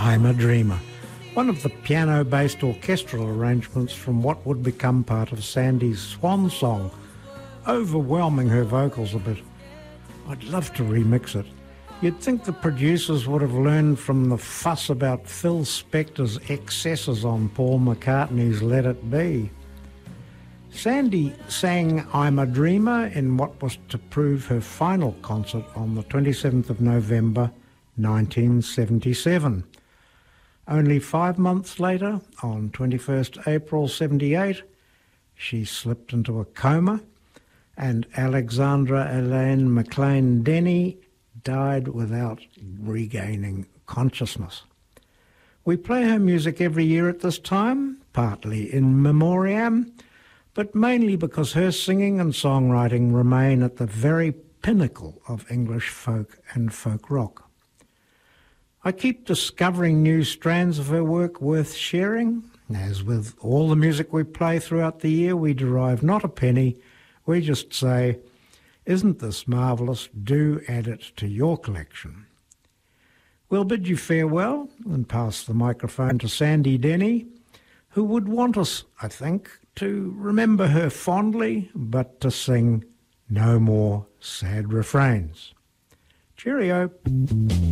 I'm a Dreamer, one of the piano-based orchestral arrangements from what would become part of Sandy's swan song, overwhelming her vocals a bit. I'd love to remix it. You'd think the producers would have learned from the fuss about Phil Spector's excesses on Paul McCartney's Let It Be. Sandy sang I'm a Dreamer in what was to prove her final concert on the 27th of November 1977. Only 5 months later, on 21st April 78, she slipped into a coma, and Alexandra Elaine McLean Denny died without regaining consciousness. We play her music every year at this time, partly in memoriam, but mainly because her singing and songwriting remain at the very pinnacle of English folk and folk rock. I keep discovering new strands of her work worth sharing. As with all the music we play throughout the year, we derive not a penny, we just say, isn't this marvellous? Do add it to your collection. We'll bid you farewell and pass the microphone to Sandy Denny, who would want us, I think, to remember her fondly, but to sing no more sad refrains. Cheerio.